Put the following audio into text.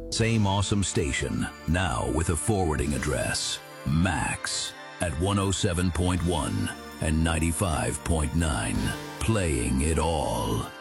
Same awesome station, now with a forwarding address. Max at 107.1 and 95.9. Playing it all.